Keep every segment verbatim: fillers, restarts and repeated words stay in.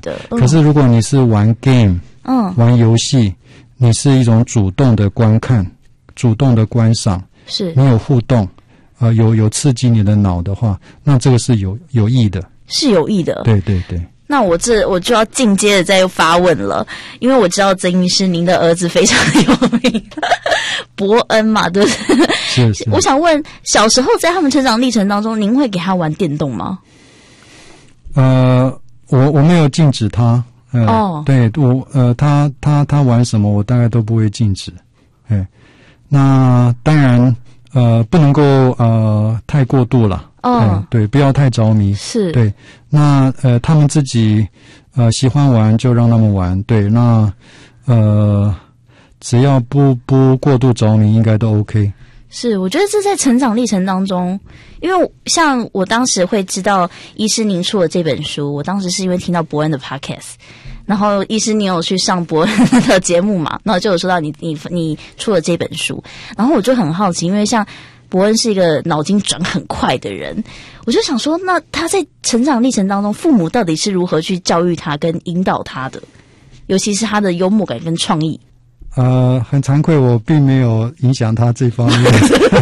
的。嗯、 可是如果你是玩 game， 嗯，玩游戏，你是一种主动的观看，主动的观赏， 是你有互动，呃，有有刺激你的脑的话，那这个是有有益的， 是有益的。 对对对。 那我这我就要进阶的再发问了，因为我知道曾医师您的儿子非常有名，伯恩嘛，对不对？ 是是。 我想问，小时候在他们成长历程当中，您会给他玩电动吗？ 呃，我我没有禁止他。呃、 哦， 对我呃，他他他玩什么，我大概都不会禁止。哎，那当然呃，不能够呃太过度了。哦、哎，对，不要太着迷。 是， 对。那呃，他们自己呃喜欢玩就让他们玩。对，那呃，只要不不过度着迷，应该都 OK。 是，我觉得这在成长历程当中，因为像我当时会知道医师您出了这本书，我当时是因为听到伯恩的 podcast， 然后医师你有去上伯恩的节目嘛，然后就有说到你你你出了这本书，然后我就很好奇，因为像伯恩是一个脑筋转很快的人，我就想说，那他在成长历程当中，父母到底是如何去教育他跟引导他的，尤其是他的幽默感跟创意。 呃，很惭愧，我并没有影响他这方面。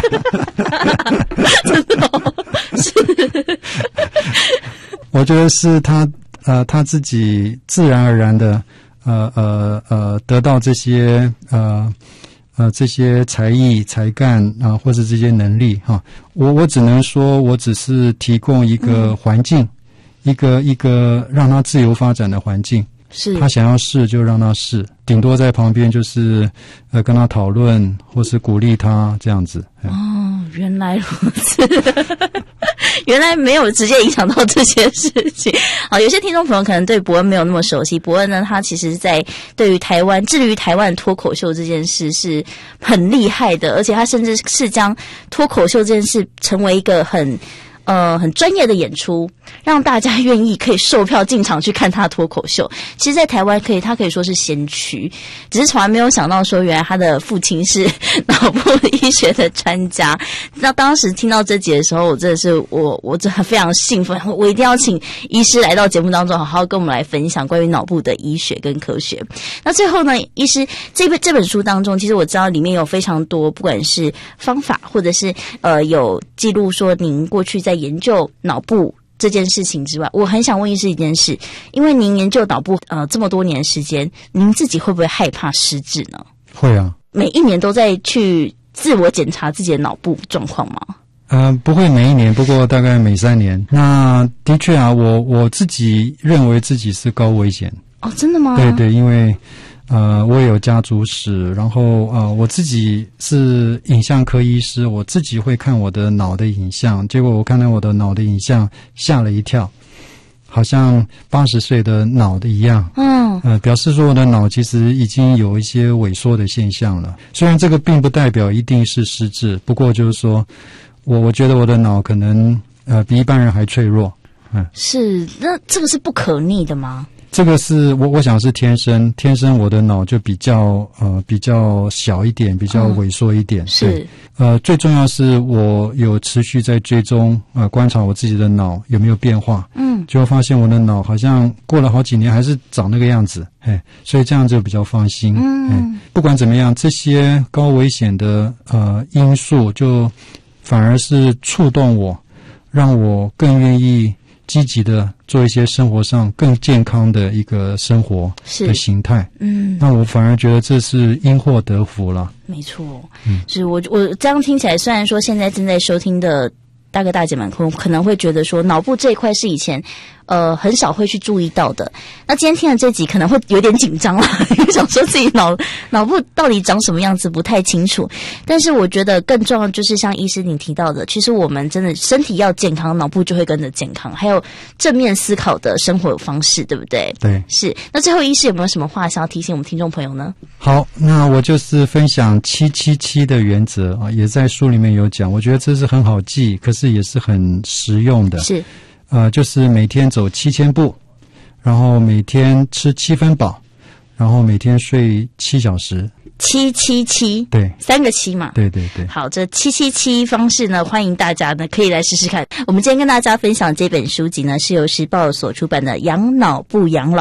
真的哦，是。 我觉得是他呃他自己自然而然的呃呃呃得到这些呃呃这些才艺才干啊、呃、或者这些能力哈。我我只能说我只是提供一个环境，嗯、一个一个让他自由发展的环境。 是他想要试就让他试，顶多在旁边就是呃跟他讨论或是鼓励他这样子。 哦，原来如此，原来没有直接影响到这些事情。好，有些听众朋友可能对伯恩没有那么熟悉，伯恩呢，他其实在对于台湾致力于台湾脱口秀这件事是很厉害的，而且他甚至是将脱口秀这件事成为一个很呃，很专业的演出，让大家愿意可以售票进场去看他的脱口秀。其实在台湾可以他可以说是先驱，只是从来没有想到说原来他的父亲是脑部医学的专家。那当时听到这集的时候，我真的是我我真的非常兴奋，我一定要请医师来到节目当中好好跟我们来分享关于脑部的医学跟科学。那最后呢，医师这本这本书当中，其实我知道里面有非常多不管是方法或者是呃有记录说您过去在在研究脑部这件事情之外，我很想问医师一件事，因为您研究脑部呃这么多年的时间，您自己会不会害怕失智呢？ 会啊， 每一年都在去自我检查自己的脑部状况吗？ 呃，不会每一年，不过大概每三年。那的确啊，我我自己认为自己是高危险。 哦，真的吗？ 对对，因为呃，我也有家族史，然后呃，我自己是影像科医师，我自己会看我的脑的影像，结果我看到我的脑的影像吓了一跳，好像八十岁的脑的一样，嗯，呃，表示说我的脑其实已经有一些萎缩的现象了。虽然这个并不代表一定是失智，不过就是说，我我觉得我的脑可能呃比一般人还脆弱，嗯， 是，那这个是不可逆的吗？ 这个是我我想是天生，天生我的脑就比较呃比较小一点，比较萎缩一点。嗯、 是， 呃，最重要是我有持续在追踪呃观察我自己的脑有没有变化。嗯，就会发现我的脑好像过了好几年还是长那个样子，哎，所以这样就比较放心。嗯，哎，不管怎么样，这些高危险的呃因素就反而是触动我，让我更愿意积极的做一些生活上更健康的一个生活的形态，嗯，那我反而觉得这是因祸得福了。 没错，嗯，是我我这样听起来，虽然说现在正在收听的大哥大姐们可能会觉得说脑部这一块是以前呃很少会去注意到的，那今天听了这集可能会有点紧张了，因为想说自己脑脑部到底长什么样子不太清楚。但是我觉得更重要的就是像医师你提到的，其实我们真的身体要健康，脑部就会跟着健康，还有正面思考的生活方式，对不对？ 对， 是。那最后医师有没有什么话想要提醒我们听众朋友呢？ 好，那我就是分享七七七的原则啊，也在书里面有讲，我觉得这是很好记，可是也是很实用的。 是。 呃，就是每天走七千步，然后每天吃七分饱，然后每天睡七小时。 七七七， 对， 三个七嘛。 对对对。 好，这七七七方式呢，欢迎大家呢可以来试试看。我们今天跟大家分享这本书籍呢，是由时报所出版的《养脑不养老》。